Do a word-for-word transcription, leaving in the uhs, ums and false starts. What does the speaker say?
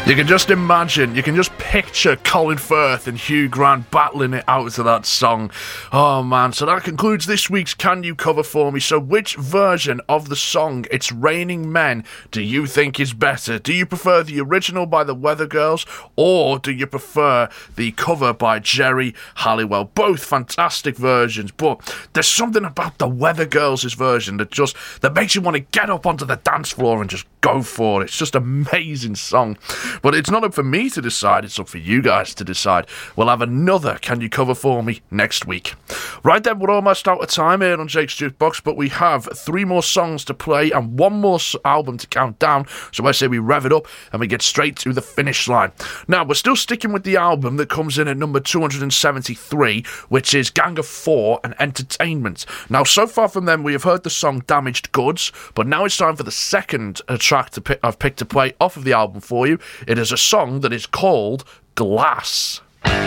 You can just imagine, you can just picture Colin Firth and Hugh Grant battling it out to that song. Oh man, so that concludes this week's Can You Cover For Me. So which version of the song It's Raining Men do you think is better? Do you prefer the original by the Weather Girls, or do you prefer the cover by Jerry Halliwell? Both fantastic versions, but there's something about the Weather Girls' version that just, that makes you want to get up onto the dance floor and just go for it. It's just an amazing song. But it's not up for me to decide, it's up for you guys to decide. We'll have another Can You Cover For Me next week. Right then, we're almost out of time here on Jake's Jukebox, but we have three more songs to play and one more album to count down. So I say we rev it up and we get straight to the finish line. Now, we're still sticking with the album that comes in at number two hundred seventy-three, which is Gang of Four and Entertainment. Now, so far from them, we have heard the song Damaged Goods, but now it's time for the second uh, track to pick, I've picked to play off of the album for you. It is a song that is called Glass.